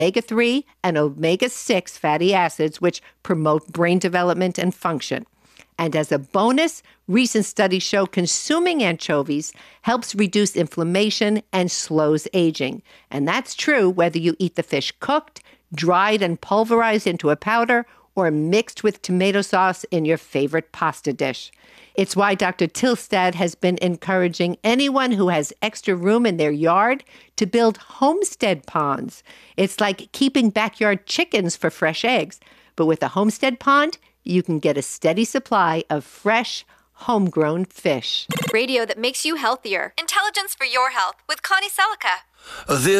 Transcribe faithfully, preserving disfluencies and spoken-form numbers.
omega three and omega six fatty acids, which promote brain development and function. And as a bonus, recent studies show consuming anchovies helps reduce inflammation and slows aging. And that's true whether you eat the fish cooked, dried and pulverized into a powder, or mixed with tomato sauce in your favorite pasta dish. It's why Doctor Tilstad has been encouraging anyone who has extra room in their yard to build homestead ponds. It's like keeping backyard chickens for fresh eggs. But with a homestead pond, you can get a steady supply of fresh, homegrown fish. Radio that makes you healthier. Intelligence for your health with Connie Selica. This